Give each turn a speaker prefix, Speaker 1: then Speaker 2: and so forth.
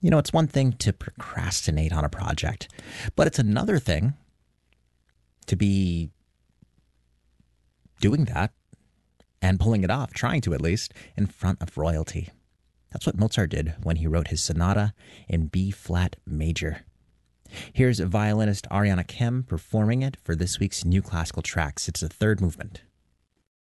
Speaker 1: You know, it's one thing to procrastinate on a project, but it's another thing to be doing that and pulling it off, trying to at least, in front of royalty. That's what Mozart did when he wrote his sonata in B flat major. Here's violinist Ariana Kim performing it for this week's New Classical Tracks. It's the third movement.